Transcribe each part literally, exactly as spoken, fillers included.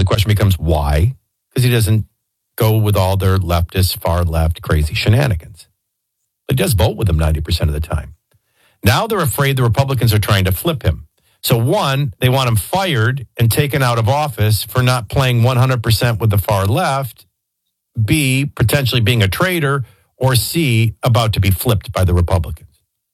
the question becomes why? Because he doesn't go with all their leftist, far left, crazy shenanigans. But he does vote with them ninety percent of the time. Now they're afraid the Republicans are trying to flip him. So one, they want him fired and taken out of office for not playing one hundred percent with the far left. B, potentially being a traitor. Or C, about to be flipped by the Republicans.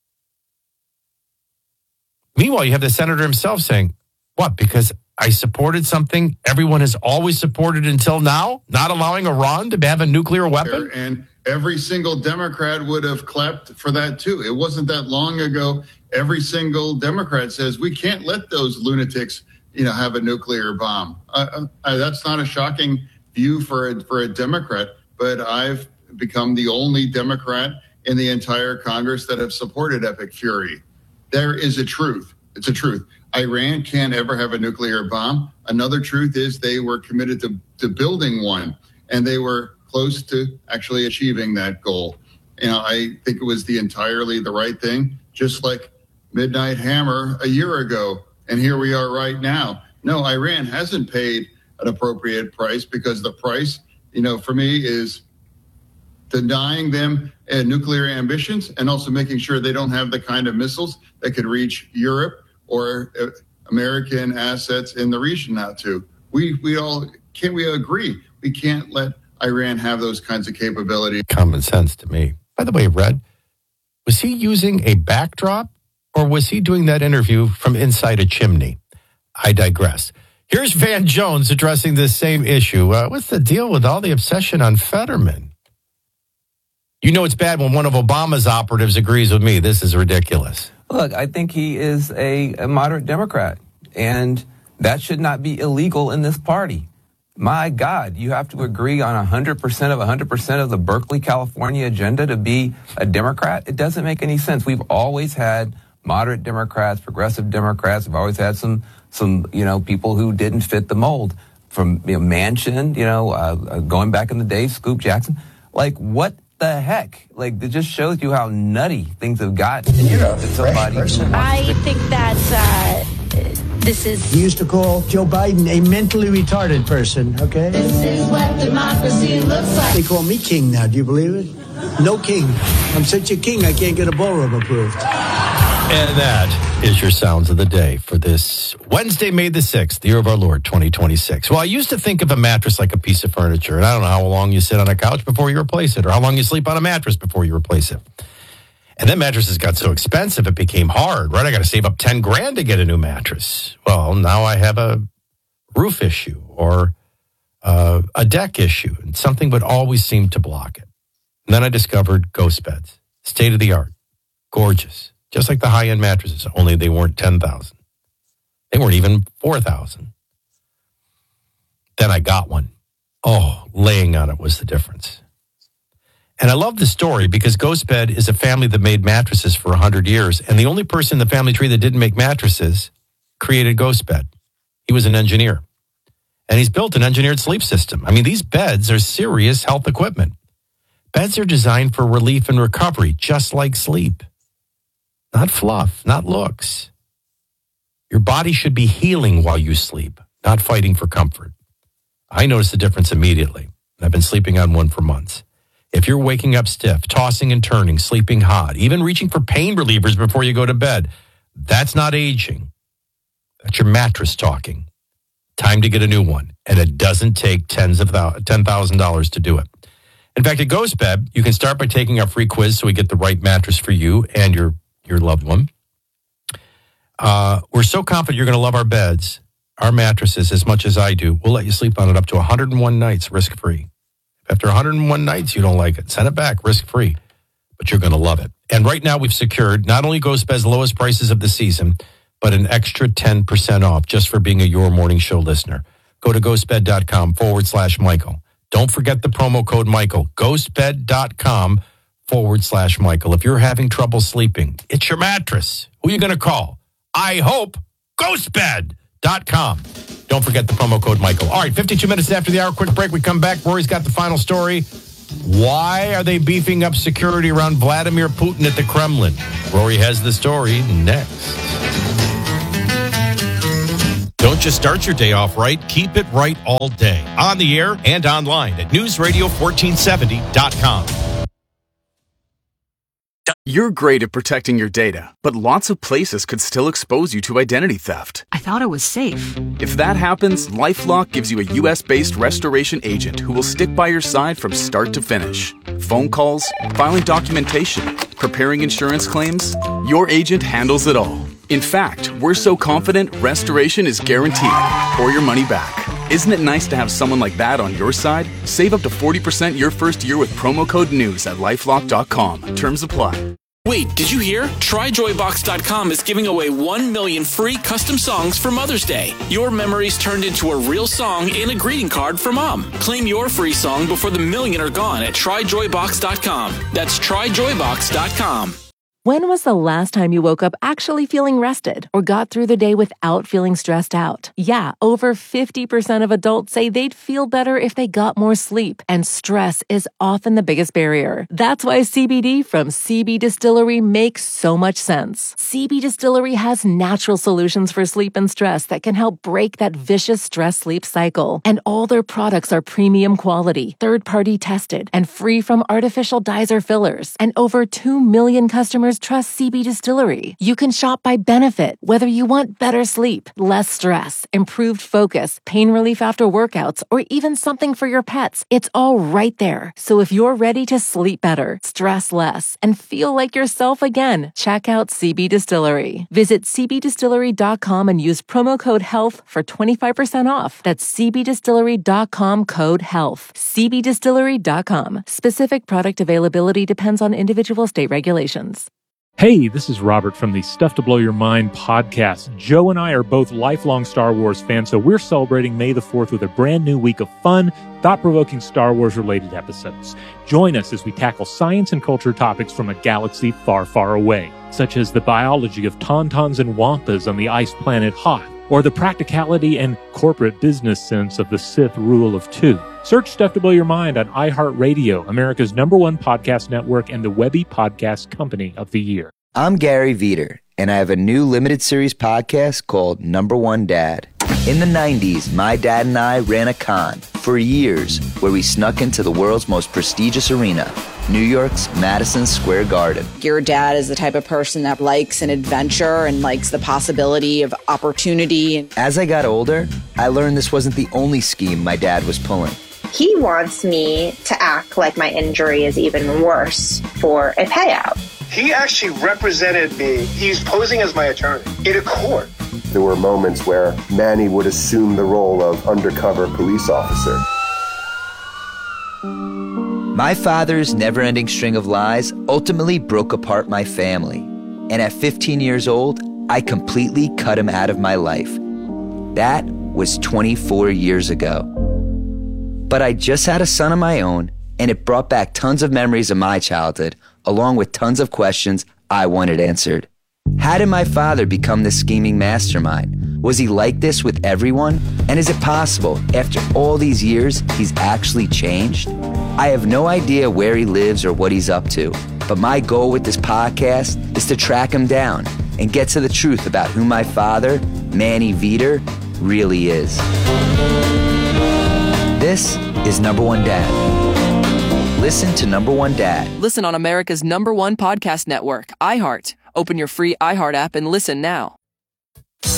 Meanwhile, you have the senator himself saying, what, because I supported something everyone has always supported until now, not allowing Iran to have a nuclear weapon? And every single Democrat would have clapped for that, too. It wasn't that long ago. Every single Democrat says we can't let those lunatics, you know, have a nuclear bomb. Uh, uh, that's not a shocking view for a, for a Democrat, but I've become the only Democrat in the entire Congress that have supported Epic Fury. There is a truth. It's a truth. Iran can't ever have a nuclear bomb. Another truth is they were committed to, to building one, and they were close to actually achieving that goal. You know, I think it was the entirely the right thing, just like Midnight Hammer a year ago. And here we are right now. No, Iran hasn't paid an appropriate price, because the price, you know, for me is denying them uh, nuclear ambitions and also making sure they don't have the kind of missiles that could reach Europe or uh, American assets in the region now too. We we all can't we agree we can't let Iran have those kinds of capabilities. Common sense to me. By the way, Red, was he using a backdrop or was he doing that interview from inside a chimney? I digress. Here's Van Jones addressing this same issue. Uh, what's the deal with all the obsession on Fetterman? You know it's bad when one of Obama's operatives agrees with me. This is ridiculous. Look, I think he is a, a moderate Democrat, and that should not be illegal in this party. My God, you have to agree on one hundred percent of one hundred percent of the Berkeley, California agenda to be a Democrat? It doesn't make any sense. We've always had moderate Democrats, progressive Democrats. We've always had some, some you know, people who didn't fit the mold. From you know, Manchin, you know, uh, going back in the day, Scoop Jackson. Like, what the heck? Like, it just shows you how nutty things have gotten. And you're a fresh person. I think that uh, this is... You used to call Joe Biden a mentally retarded person, okay? This is what democracy looks like. They call me king now, do you believe it? No king. I'm such a king, I can't get a ballroom approved. And that is your sounds of the day for this Wednesday, May the sixth, the year of our Lord, twenty twenty-six. Well, I used to think of a mattress like a piece of furniture, and I don't know how long you sit on a couch before you replace it, or how long you sleep on a mattress before you replace it. And then mattresses got so expensive, it became hard, right? I got to save up ten grand to get a new mattress. Well, now I have a roof issue or uh, a deck issue, and something would always seem to block it. And then I discovered Ghost Beds, state of the art, gorgeous. Just like the high-end mattresses, only they weren't ten thousand dollars. They weren't even four thousand dollars. Then I got one. Oh, laying on it was the difference. And I love the story because Ghost Bed is a family that made mattresses for one hundred years. And the only person in the family tree that didn't make mattresses created Ghost Bed. He was an engineer. And he's built an engineered sleep system. I mean, these beds are serious health equipment. Beds are designed for relief and recovery, just like sleep. Not fluff, not looks. Your body should be healing while you sleep, not fighting for comfort. I noticed the difference immediately. I've been sleeping on one for months. If you're waking up stiff, tossing and turning, sleeping hot, even reaching for pain relievers before you go to bed, that's not aging. That's your mattress talking. Time to get a new one. And it doesn't take tens of thou- ten thousand dollars to do it. In fact, at Ghost Bed, you can start by taking our free quiz so we get the right mattress for you and your your loved one. Uh, we're so confident you're going to love our beds, our mattresses, as much as I do. We'll let you sleep on it up to one hundred one nights, risk-free. After one hundred one nights, you don't like it, send it back, risk-free. But you're going to love it. And right now, we've secured not only Ghost Bed's lowest prices of the season, but an extra ten percent off just for being a Your Morning Show listener. Go to ghostbed.com forward slash Michael. Don't forget the promo code Michael. ghostbed.com forward slash Michael. If you're having trouble sleeping, it's your mattress. Who are you going to call? I hope ghostbed dot com. Don't forget the promo code Michael. All right, fifty-two minutes after the hour, quick break. We come back. Rory's got the final story. Why are they beefing up security around Vladimir Putin at the Kremlin? Rory has the story next. Don't just start your day off right, keep it right all day. On the air and online at news radio fourteen seventy dot com. You're great at protecting your data, but lots of places could still expose you to identity theft. I thought it was safe. If that happens, LifeLock gives you a U S-based restoration agent who will stick by your side from start to finish. Phone calls, filing documentation, preparing insurance claims, your agent handles it all. In fact, we're so confident restoration is guaranteed or your money back. Isn't it nice to have someone like that on your side? Save up to forty percent your first year with promo code NEWS at lifelock dot com. Terms apply. Wait, did you hear? try joy box dot com is giving away one million free custom songs for Mother's Day. Your memories turned into a real song and a greeting card for Mom. Claim your free song before the million are gone at try joy box dot com. That's try joy box dot com. When was the last time you woke up actually feeling rested or got through the day without feeling stressed out? Yeah, over fifty percent of adults say they'd feel better if they got more sleep, and stress is often the biggest barrier. That's why C B D from C B Distillery makes so much sense. C B Distillery has natural solutions for sleep and stress that can help break that vicious stress-sleep cycle. And all their products are premium quality, third-party tested, and free from artificial dyes or fillers. And over two million customers trust C B Distillery. You can shop by benefit, whether you want better sleep, less stress, improved focus, pain relief after workouts, or even something for your pets. It's all right there. So if you're ready to sleep better, stress less, and feel like yourself again, check out C B Distillery. Visit c b distillery dot com and use promo code HEALTH for twenty-five percent off. That's c b distillery dot com code HEALTH. c b distillery dot com. Specific product availability depends on individual state regulations. Hey, this is Robert from the Stuff to Blow Your Mind podcast. Joe and I are both lifelong Star Wars fans, so we're celebrating May the fourth with a brand new week of fun, thought-provoking Star Wars-related episodes. Join us as we tackle science and culture topics from a galaxy far, far away, such as the biology of tauntauns and wampas on the ice planet Hoth, or the practicality and corporate business sense of the Sith rule of two. Search Stuff to Blow Your Mind on iHeartRadio, America's number one podcast network and the Webby Podcast Company of the Year. I'm Gary Veter, and I have a new limited series podcast called Number One Dad. In the nineties, my dad and I ran a con for years where we snuck into the world's most prestigious arena, New York's Madison Square Garden. Your dad is the type of person that likes an adventure and likes the possibility of opportunity. As I got older, I learned this wasn't the only scheme my dad was pulling. He wants me to act like my injury is even worse for a payout. He actually represented me. He's posing as my attorney in a court. There were moments where Manny would assume the role of undercover police officer. My father's never-ending string of lies ultimately broke apart my family. And at fifteen years old, I completely cut him out of my life. That was twenty-four years ago. But I just had a son of my own, and it brought back tons of memories of my childhood, along with tons of questions I wanted answered. How did my father become this scheming mastermind? Was he like this with everyone? And is it possible, after all these years, he's actually changed? I have no idea where he lives or what he's up to, but my goal with this podcast is to track him down and get to the truth about who my father, Manny Veter, really is. This is Number One Dad. Listen to Number One Dad. Listen on America's number one podcast network, iHeart. Open your free iHeart app and listen now.